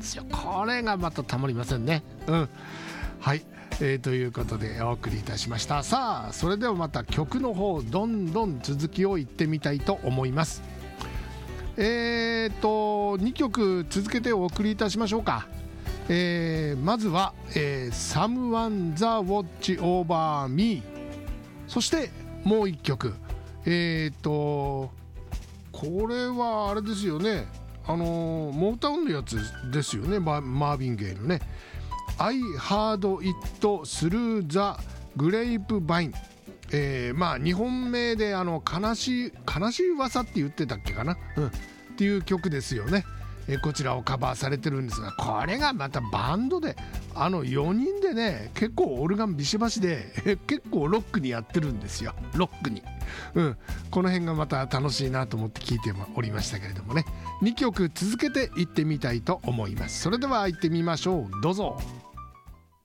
ですよ。これがまたたまりませんね。はい、ということでお送りいたしました。さあそれではまた曲の方どんどん続きを言ってみたいと思います。2曲続けてお送りいたしましょうか。まずは、Someone the Watch Over Me、 そしてもう1曲、これはあれですよね、モータウンのやつですよね、マーヴィン・ゲイのね、I heard it through the grapevine、日本名で悲しい噂って言ってたっけかな、っていう曲ですよね。こちらをカバーされてるんですが、これがまたバンドで4人でね、結構オルガンビシバシで結構ロックにやってるんですよ、ロックに。この辺がまた楽しいなと思って聞いておりましたけれどもね、2曲続けていってみたいと思います。それでは行ってみましょう、どうぞ。